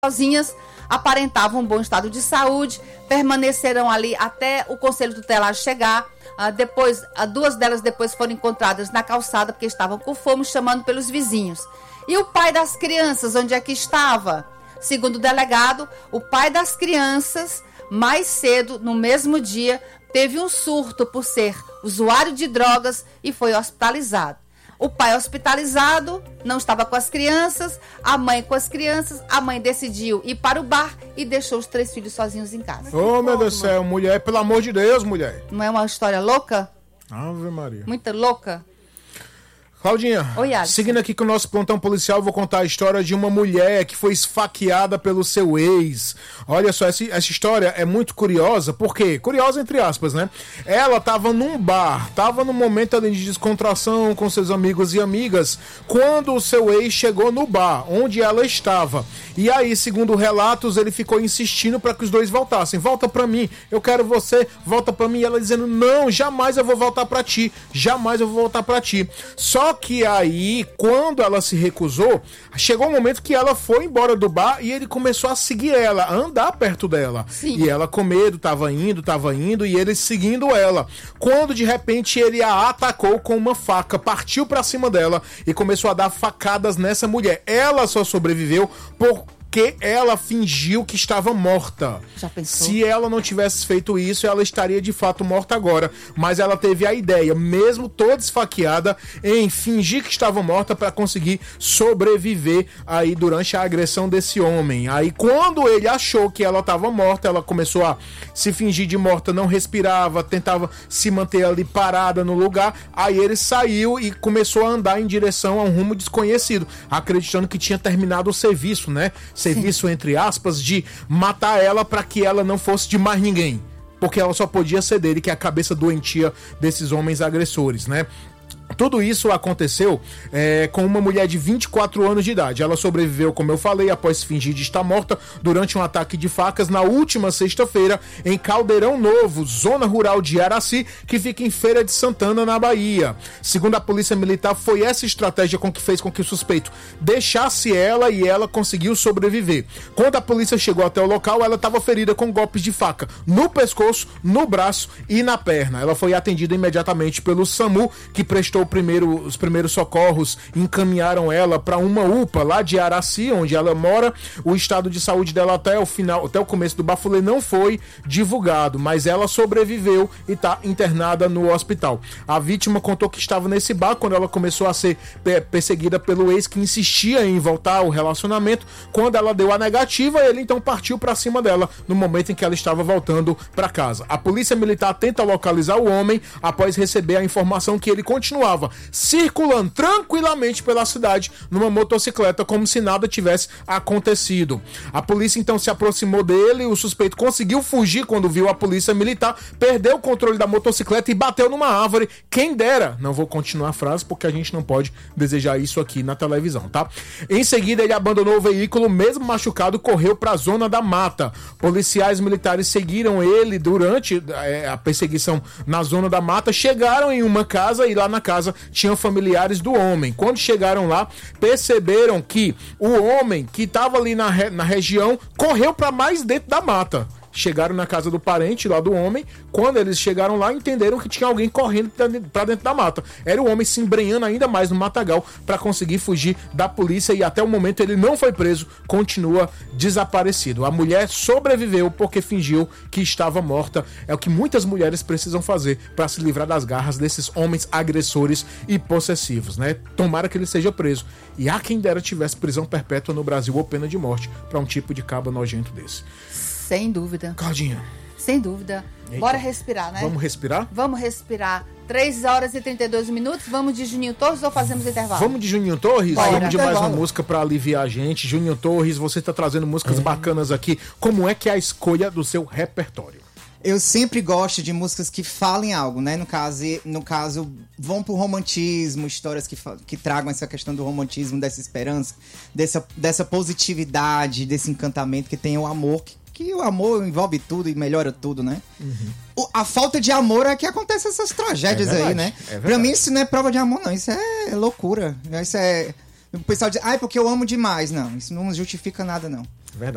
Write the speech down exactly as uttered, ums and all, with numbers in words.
sozinhas, aparentavam um bom estado de saúde, permaneceram ali até o conselho tutelar chegar. Uh, depois, uh, duas delas depois foram encontradas na calçada porque estavam com fome, chamando pelos vizinhos. E o pai das crianças, onde é que estava? Segundo o delegado, o pai das crianças, mais cedo, no mesmo dia, teve um surto por ser usuário de drogas e foi hospitalizado. O pai hospitalizado não estava com as crianças, a mãe com as crianças, a mãe decidiu ir para o bar e deixou os três filhos sozinhos em casa. Ô, oh, meu Deus do céu, mulher, pelo amor de Deus, mulher. Não é uma história louca? Ave Maria. Muito louca? Claudinha, Oi, seguindo aqui com o nosso plantão policial, eu vou contar a história de uma mulher que foi esfaqueada pelo seu ex. Olha só, essa, essa história é muito curiosa, por quê? Curiosa entre aspas, né? Ela tava num bar, tava num momento ali de descontração com seus amigos e amigas, quando o seu ex chegou no bar, onde ela estava. E aí, segundo relatos, ele ficou insistindo para que os dois voltassem. Volta pra mim, eu quero você, volta pra mim. E ela dizendo, não, jamais eu vou voltar pra ti, jamais eu vou voltar pra ti. Só Só que aí, quando ela se recusou, chegou um momento que ela foi embora do bar e ele começou a seguir ela, a andar perto dela. Sim. E ela com medo, tava indo, tava indo, e ele seguindo ela. Quando de repente ele a atacou com uma faca, partiu pra cima dela e começou a dar facadas nessa mulher. Ela só sobreviveu por... que ela fingiu que estava morta. Já pensou? Se ela não tivesse feito isso, ela estaria de fato morta agora. Mas ela teve a ideia, mesmo toda esfaqueada, em fingir que estava morta para conseguir sobreviver aí durante a agressão desse homem. Aí quando ele achou que ela estava morta, ela começou a se fingir de morta, não respirava, tentava se manter ali parada no lugar. Aí ele saiu e começou a andar em direção a um rumo desconhecido, acreditando que tinha terminado o serviço, né? Serviço, sim, entre aspas, de matar ela para que ela não fosse de mais ninguém, porque ela só podia ser dele, que é a cabeça doentia desses homens agressores, né? Tudo isso aconteceu é, com uma mulher de vinte e quatro anos de idade. Ela sobreviveu, como eu falei, após fingir de estar morta durante um ataque de facas na última sexta-feira em Caldeirão Novo, zona rural de Araci, que fica em Feira de Santana, na Bahia. Segundo a polícia militar, foi essa estratégia com que fez com que o suspeito deixasse ela e ela conseguiu sobreviver. Quando a polícia chegou até o local, ela estava ferida com golpes de faca no pescoço, no braço e na perna. Ela foi atendida imediatamente pelo SAMU, que prestou Primeiro, os primeiros socorros, encaminharam ela para uma U P A lá de Araci, onde ela mora. O estado de saúde dela até o final, até o começo do bafulê não foi divulgado, mas ela sobreviveu e está internada no hospital. A vítima contou que estava nesse bar quando ela começou a ser perseguida pelo ex, que insistia em voltar ao relacionamento. Quando ela deu a negativa, ele então partiu para cima dela no momento em que ela estava voltando para casa. A polícia militar tenta localizar o homem após receber a informação que ele continuava circulando tranquilamente pela cidade numa motocicleta, como se nada tivesse acontecido. A polícia então se aproximou dele, o suspeito conseguiu fugir quando viu a polícia militar, perdeu o controle da motocicleta e bateu numa árvore. Quem dera, não vou continuar a frase porque a gente não pode desejar isso aqui na televisão, tá? Em seguida ele abandonou o veículo, mesmo machucado, correu para a zona da mata. Policiais militares seguiram ele durante é, a perseguição na zona da mata, chegaram em uma casa e lá na casa tinham familiares do homem. Quando chegaram lá, perceberam que o homem que estava ali na, re- na região correu para mais dentro da mata. Chegaram na casa do parente lá do homem. Quando eles chegaram lá, entenderam que tinha alguém correndo pra dentro da mata. Era o homem se embrenhando ainda mais no matagal para conseguir fugir da polícia, e até o momento ele não foi preso, continua desaparecido. A mulher sobreviveu porque fingiu que estava morta. É o que muitas mulheres precisam fazer para se livrar das garras desses homens agressores e possessivos, né? Tomara que ele seja preso. E há quem dera tivesse prisão perpétua no Brasil ou pena de morte para um tipo de caba nojento desse. Sem dúvida. Claudinha. Sem dúvida. Eita. Bora respirar, né? Vamos respirar? Vamos respirar. três horas e trinta e dois minutos. Vamos de Juninho Torres ou fazemos intervalo? Vamos de Juninho Torres? Bora. Vamos de mais uma Intervalo. música pra aliviar a gente. Juninho Torres, você tá trazendo músicas É. bacanas aqui. Como é que é a escolha do seu repertório? Eu sempre gosto de músicas que falem algo, né? No caso, no caso vão pro romantismo, histórias que, fa- que tragam essa questão do romantismo, dessa esperança, dessa, dessa positividade, desse encantamento que tem o amor, que, que o amor envolve tudo e melhora tudo, né? Uhum. O, a falta de amor é que acontece essas tragédias É verdade, aí, né? é verdade. Pra mim isso não é prova de amor, não. Isso é loucura. Isso é... O pessoal diz, ah, é porque eu amo demais. Não, isso não justifica nada, não.